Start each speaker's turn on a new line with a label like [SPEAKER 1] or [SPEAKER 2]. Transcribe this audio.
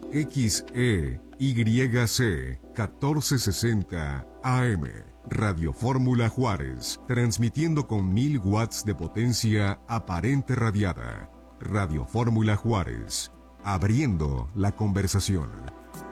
[SPEAKER 1] XEYC 1460 AM. Radio Fórmula Juárez, transmitiendo con 1000 watts de potencia aparente radiada. Radio Fórmula Juárez, abriendo la conversación.